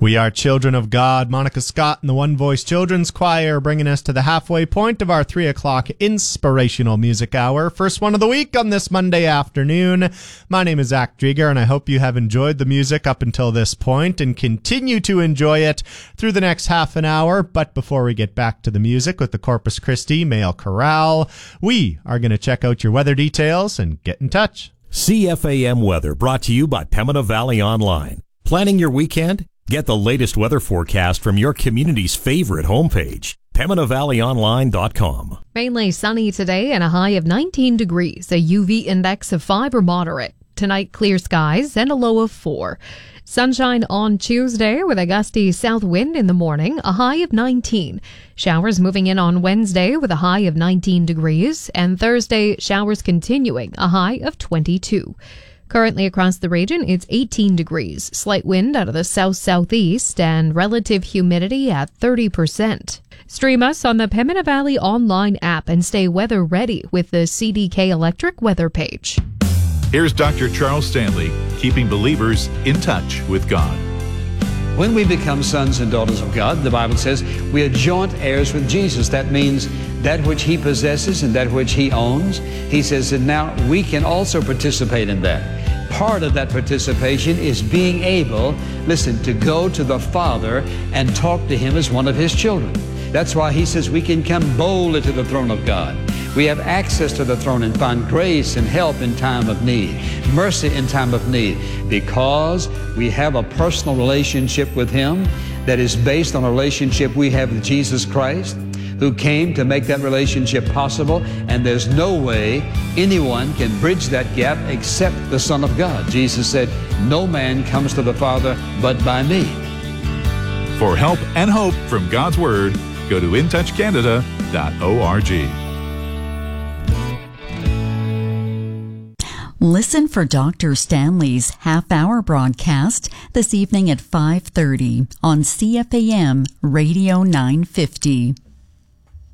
We are Children of God. Monica Scott and the One Voice Children's Choir bringing us to the halfway point of our 3 o'clock inspirational music hour. First one of the week on this Monday afternoon. My name is Zach Drieger, and I hope you have enjoyed the music up until this point and continue to enjoy it through the next half an hour. But before we get back to the music with the Corpus Christi Male Chorale, we are going to check out your weather details and get in touch. CFAM Weather brought to you by Pembina Valley Online. Planning your weekend? Get the latest weather forecast from your community's favorite homepage, PembinaValleyOnline.com. Mainly sunny today and a high of 19 degrees, a UV index of 5 or moderate. Tonight, clear skies and a low of 4. Sunshine on Tuesday with a gusty south wind in the morning, a high of 19. Showers moving in on Wednesday with a high of 19 degrees, and Thursday, showers continuing, a high of 22. Currently across the region, it's 18 degrees, slight wind out of the south-southeast, and relative humidity at 30%. Stream us on the Pembina Valley Online app and stay weather ready with the CDK Electric weather page. Here's Dr. Charles Stanley, keeping believers in touch with God. When we become sons and daughters of God, the Bible says we are joint heirs with Jesus. That means that which He possesses and that which He owns. He says that now we can also participate in that. Part of that participation is being able, listen, to go to the Father and talk to Him as one of His children. That's why He says we can come boldly to the throne of God. We have access to the throne and find grace and help in time of need, mercy in time of need, because we have a personal relationship with Him that is based on a relationship we have with Jesus Christ, who came to make that relationship possible, and there's no way anyone can bridge that gap except the Son of God. Jesus said, "No man comes to the Father but by me." For help and hope from God's Word, go to intouchcanada.org. Listen for Dr. Stanley's half-hour broadcast this evening at 5:30 on CFAM Radio 950.